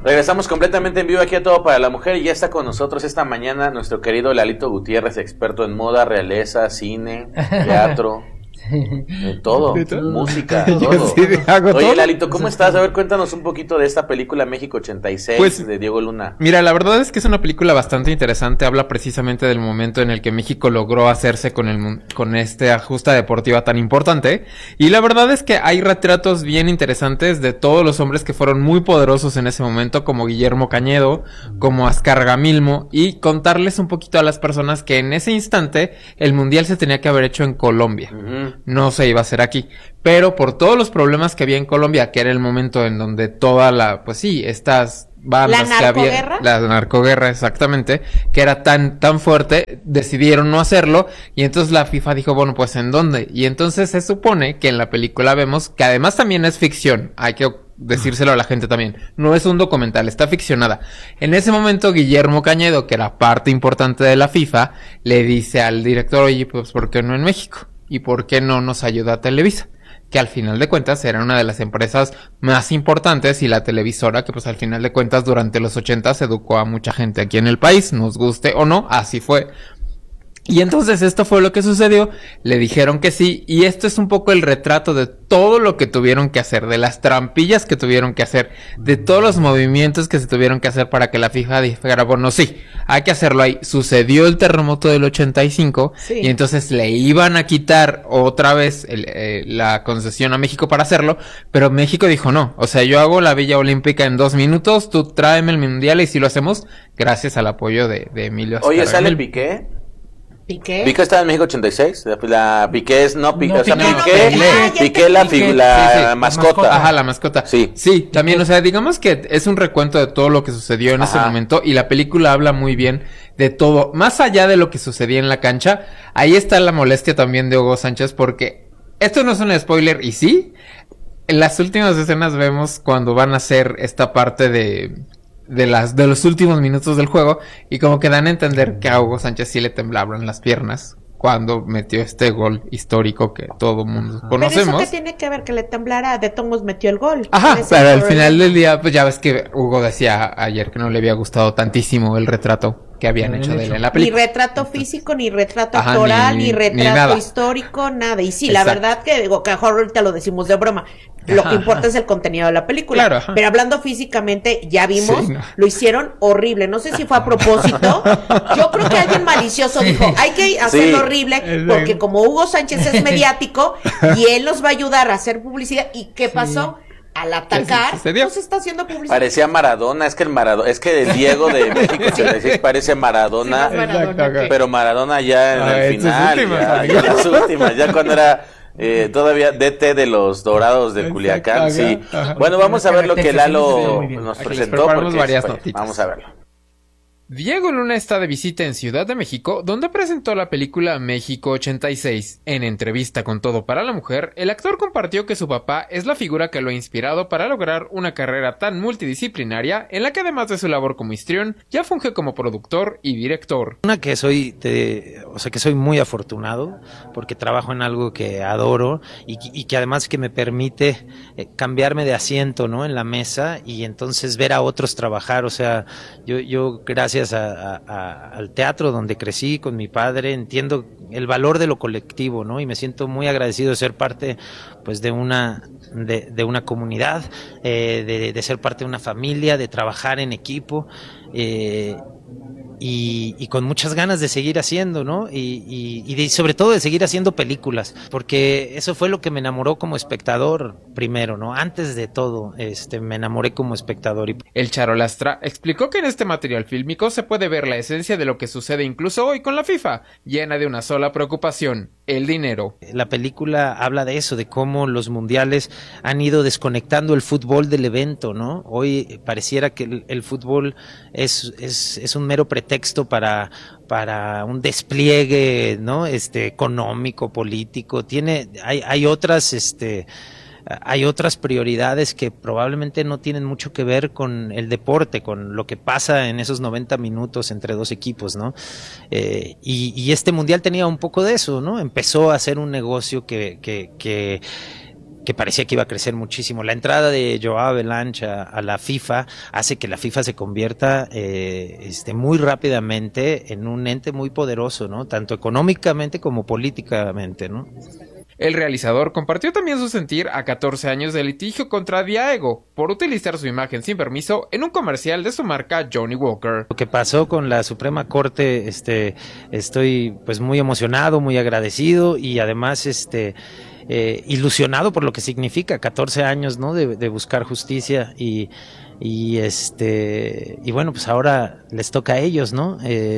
Regresamos completamente en vivo aquí a Todo para la Mujer y ya está con nosotros esta mañana nuestro querido Lalito Gutiérrez, experto en moda, realeza, cine, teatro, de todo, música, todo. Sí, hago Oye, todo. Lalito, ¿cómo estás? A ver, cuéntanos un poquito de esta película México 86 Pues, de Diego Luna. Mira, la verdad es que es una película bastante interesante. Habla precisamente del momento en el que México logró hacerse con esta justa deportiva tan importante. Y la verdad es que hay retratos bien interesantes de todos los hombres que fueron muy poderosos en ese momento, como Guillermo Cañedo, como Ascar Gamilmo, y contarles un poquito a las personas que en ese instante el mundial se tenía que haber hecho en Colombia. No se iba a hacer aquí. Pero por todos los problemas que había en Colombia, que era el momento en donde toda pues sí, estas bandas que había, la narcoguerra, exactamente, que era tan fuerte, decidieron no hacerlo, y entonces la FIFA dijo, bueno, pues ¿en dónde? Y entonces se supone que en la película vemos que además también es ficción, hay que decírselo a la gente también, no es un documental, está ficcionada. En ese momento Guillermo Cañedo, que era parte importante de la FIFA, le dice al director, oye, pues ¿por qué no en México? ¿Y por qué no nos ayuda Televisa? Que al final de cuentas era una de las empresas más importantes y la televisora que pues al final de cuentas durante los 80 educó a mucha gente aquí en el país, nos guste o no, así fue. Y entonces esto fue lo que sucedió, le dijeron que sí, y esto es un poco el retrato de todo lo que tuvieron que hacer, de las trampillas que tuvieron que hacer, de todos los movimientos que se tuvieron que hacer para que la FIFA dijera, bueno, sí, hay que hacerlo ahí. Sucedió el terremoto del 85, sí. Y entonces le iban a quitar otra vez la concesión a México para hacerlo, pero México dijo no, o sea, yo hago la Villa Olímpica en 2 minutos, tú tráeme el Mundial y si lo hacemos, gracias al apoyo de Emilio Azcárraga. Oye, ¿sale Piqué? ¿Piqué? ¿Piqué está en México 86? La Piqué es, no, Piqué, no, o sea, Piqué, Piqué la mascota. Ajá, la mascota. Sí. Sí, también, o sea, digamos que es un recuento de todo lo que sucedió en ese momento y la película habla muy bien de todo. Más allá de lo que sucedía en la cancha, ahí está la molestia también de Hugo Sánchez porque esto no es un spoiler y sí, en las últimas escenas vemos cuando van a hacer esta parte de los últimos minutos del juego y como que dan a entender que a Hugo Sánchez sí le temblaban las piernas cuando metió este gol histórico que todo mundo conocemos. Pero eso que tiene que ver que le temblara, de Tomos metió el gol. Ajá, pero al final del día pues ya ves que Hugo decía ayer que no le había gustado tantísimo el retrato que habían hecho de él en la película. Ni retrato físico, ni retrato actoral, ni retrato histórico, nada. Y sí, la verdad que digo que ahorita lo decimos de broma. Lo que importa es el contenido de la película. Claro, pero hablando físicamente, ya vimos, lo hicieron horrible. No sé si fue a propósito. Yo creo que alguien malicioso dijo, hay que hacerlo horrible, porque como Hugo Sánchez es mediático y él nos va a ayudar a hacer publicidad. ¿Y qué pasó? Al atacar, no se está haciendo publicidad. Parecía Maradona, es que el Diego de México 86 parece Maradona, pero Maradona ya en el final, en las últimas, ya cuando era todavía DT de los Dorados de Culiacán, sí. Bueno, vamos a ver lo que Lalo nos presentó, porque vamos a verlo. Diego Luna está de visita en Ciudad de México, donde presentó la película México 86. En entrevista con Todo para la Mujer, el actor compartió que su papá es la figura que lo ha inspirado para lograr una carrera tan multidisciplinaria, en la que además de su labor como histrión, ya funge como productor y director. Que soy muy afortunado, porque trabajo en algo que adoro y que además que me permite cambiarme de asiento, ¿no? En la mesa y entonces ver a otros trabajar, o sea, yo gracias al teatro donde crecí con mi padre, entiendo el valor de lo colectivo, ¿no? Y me siento muy agradecido de ser parte, pues, de una comunidad, de ser parte de una familia, de trabajar en equipo, y con muchas ganas de seguir haciendo, ¿no? Y sobre todo de seguir haciendo películas, porque eso fue lo que me enamoró como espectador primero, ¿no? Antes de todo, me enamoré como espectador. El Charolastra explicó que en este material fílmico se puede ver la esencia de lo que sucede incluso hoy con la FIFA, llena de una sola preocupación: el dinero. La película habla de eso, de cómo los mundiales han ido desconectando el fútbol del evento, ¿no? Hoy pareciera que el fútbol es un mero pretexto para un despliegue, ¿no? Económico, político. Hay otras prioridades que probablemente no tienen mucho que ver con el deporte, con lo que pasa en esos 90 minutos entre dos equipos, ¿no? Y este mundial tenía un poco de eso, ¿no? Empezó a ser un negocio que que parecía que iba a crecer muchísimo. La entrada de Joao Havelange a la FIFA hace que la FIFA se convierta muy rápidamente en un ente muy poderoso, ¿no? Tanto económicamente como políticamente, ¿no? El realizador compartió también su sentir a 14 años de litigio contra Diageo por utilizar su imagen sin permiso en un comercial de su marca Johnnie Walker. Lo que pasó con la Suprema Corte, estoy pues muy emocionado, muy agradecido y además ilusionado por lo que significa 14 años, ¿no? De buscar justicia y bueno, pues ahora les toca a ellos, ¿no?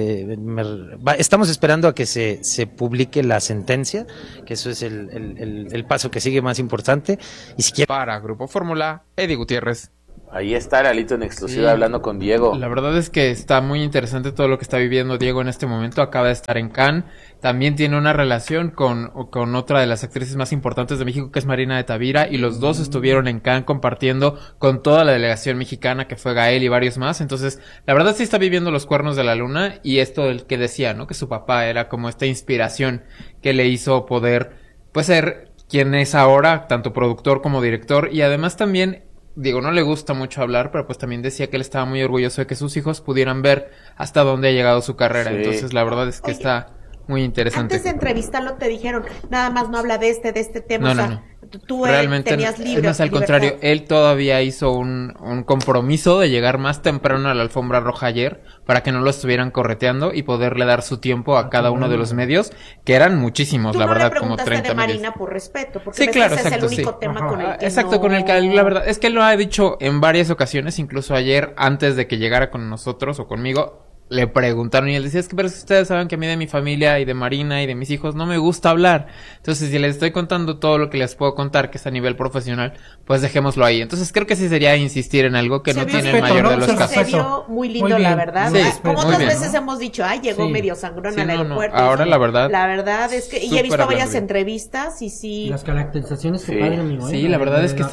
Estamos esperando a que se publique la sentencia, que eso es el paso que sigue más importante. Y si quiere... Para Grupo Fórmula, Eddie Gutiérrez. Ahí está Lalito en exclusiva hablando con Diego. La verdad es que está muy interesante todo lo que está viviendo Diego en este momento. Acaba de estar en Cannes. También tiene una relación con otra de las actrices más importantes de México, que es Marina de Tavira. Y los dos estuvieron en Cannes compartiendo con toda la delegación mexicana, que fue Gael y varios más. Entonces, la verdad sí está viviendo los cuernos de la luna. Y esto del que decía, ¿no? Que su papá era como esta inspiración que le hizo poder, pues, ser quien es ahora, tanto productor como director. Y además también... Digo, no le gusta mucho hablar, pero pues también decía que él estaba muy orgulloso de que sus hijos pudieran ver hasta dónde ha llegado su carrera. Sí. Entonces, la verdad es que está muy interesante. Antes de entrevistarlo te dijeron, nada más no habla de este tema. No. Tú realmente tenías libre. Es más, al contrario, él todavía hizo un compromiso de llegar más temprano a la alfombra roja ayer para que no lo estuvieran correteando y poderle dar su tiempo a cada uno de los medios, que eran muchísimos, la verdad, como 30 de Marina por respeto, porque sí, claro, exacto, es el único tema con el que exacto, con el que la verdad es que él lo ha dicho en varias ocasiones, incluso ayer antes de que llegara con nosotros o conmigo. Le preguntaron y él decía, es que pero ustedes saben que a mí de mi familia y de Marina y de mis hijos no me gusta hablar. Entonces, si les estoy contando todo lo que les puedo contar, que es a nivel profesional, pues dejémoslo ahí. Entonces, creo que sí sería insistir en algo que no tiene el mayor de los casos. Se vio muy lindo, la verdad. Sí, como otras veces hemos dicho, llegó medio sangrón al aeropuerto. Ahora, la verdad es que, y he visto varias entrevistas y sí. Las caracterizaciones que padre amigo. Sí, la verdad es que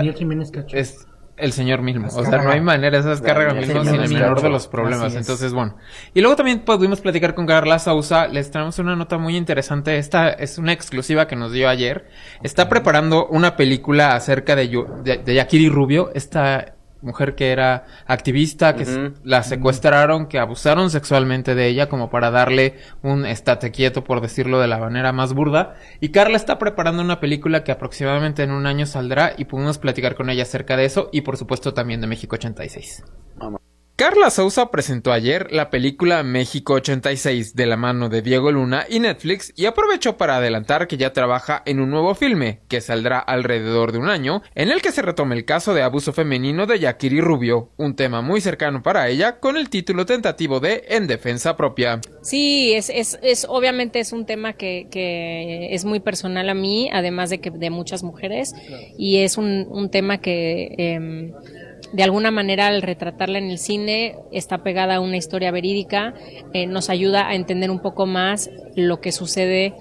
es el señor mismo, o sea, no hay manera, esas cargas mismo sin el menor de los problemas. Entonces, bueno, y luego también pudimos platicar con Carla Sousa. Les traemos una nota muy interesante. Esta es una exclusiva que nos dio ayer. Está preparando una película acerca de Yakiri Rubio, esta mujer que era activista, que la secuestraron, que abusaron sexualmente de ella como para darle un estate quieto, por decirlo de la manera más burda. Y Carla está preparando una película que aproximadamente en un año saldrá y pudimos platicar con ella acerca de eso y por supuesto también de México 86. Carla Sousa presentó ayer la película México 86 de la mano de Diego Luna y Netflix y aprovechó para adelantar que ya trabaja en un nuevo filme que saldrá alrededor de un año en el que se retome el caso de abuso femenino de Yakiri Rubio, un tema muy cercano para ella con el título tentativo de En Defensa Propia. Sí, es obviamente es un tema que es muy personal a mí, además de que de muchas mujeres, y es un tema que de alguna manera al retratarla en el cine está pegada a una historia verídica, nos ayuda a entender un poco más lo que sucede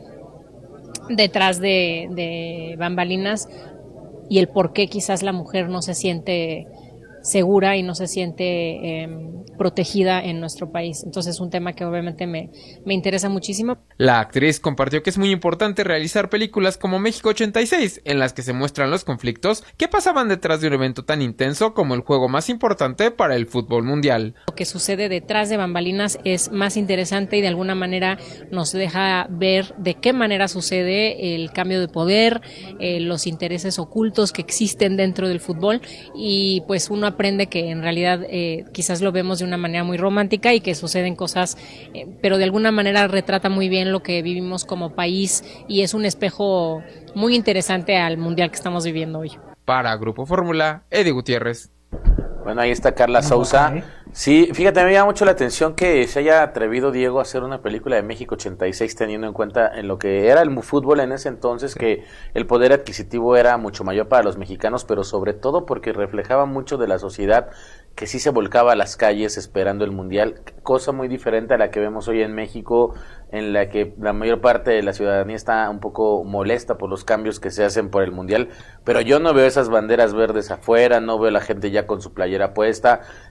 detrás de bambalinas y el por qué quizás la mujer no se siente segura y no se siente protegida en nuestro país. Entonces es un tema que obviamente me interesa muchísimo. La actriz compartió que es muy importante realizar películas como México 86, en las que se muestran los conflictos que pasaban detrás de un evento tan intenso como el juego más importante para el fútbol mundial. Lo que sucede detrás de bambalinas es más interesante y de alguna manera nos deja ver de qué manera sucede el cambio de poder, los intereses ocultos que existen dentro del fútbol, y pues uno aprende que en realidad quizás lo vemos de una manera muy romántica y que suceden cosas, pero de alguna manera retrata muy bien lo que vivimos como país y es un espejo muy interesante al mundial que estamos viviendo hoy. Para Grupo Fórmula, Eddie Gutiérrez. Bueno, ahí está Carla Sousa. Sí, fíjate, me llama mucho la atención que se haya atrevido Diego a hacer una película de México 86 teniendo en cuenta en lo que era el fútbol en ese entonces, que el poder adquisitivo era mucho mayor para los mexicanos, pero sobre todo porque reflejaba mucho de la sociedad que sí se volcaba a las calles esperando el mundial, cosa muy diferente a la que vemos hoy en México, en la que la mayor parte de la ciudadanía está un poco molesta por los cambios que se hacen por el mundial, pero yo no veo esas banderas verdes afuera, no veo a la gente ya con su playera puesta,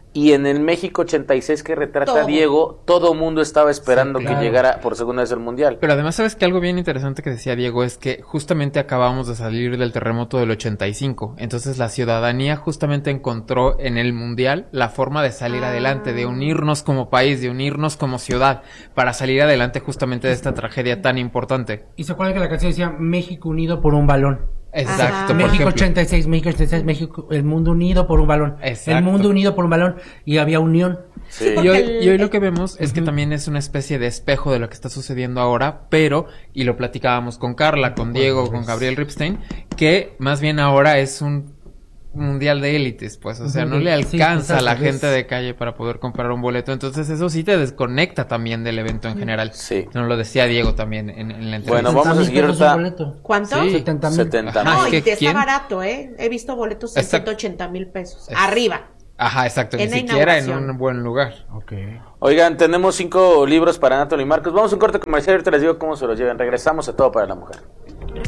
Y en el México 86 que retrata Diego, todo mundo estaba esperando que llegara por segunda vez al Mundial. Pero además, ¿sabes qué? Algo bien interesante que decía Diego es que justamente acabamos de salir del terremoto del 85. Entonces la ciudadanía justamente encontró en el Mundial la forma de salir adelante, de unirnos como país, de unirnos como ciudad, para salir adelante justamente de esta tragedia tan importante. Y se acuerda que la canción decía México unido por un balón. Exacto. México 86, México, el mundo unido por un balón. Exacto. El mundo unido por un balón y había unión. Sí. Y hoy lo que vemos es que también es una especie de espejo de lo que está sucediendo ahora, pero, y lo platicábamos con Carla, con Diego, con Gabriel Ripstein, que más bien ahora es un mundial de élites, pues, o sea, no le alcanza a la gente de calle para poder comprar un boleto, entonces eso sí te desconecta también del evento en general. Sí. Nos lo decía Diego también en la entrevista. Bueno, vamos a seguir ahorita. ¿Cuánto? Sí, 70,000. No, y te está barato, He visto boletos en 180,000 pesos. Arriba. Ajá, exacto, ni siquiera en un buen lugar. Okay. Oigan, tenemos 5 libros para Anatole y Marcos. Vamos a un corte comercial y ahorita les digo cómo se los llevan. Regresamos a Todo para la Mujer.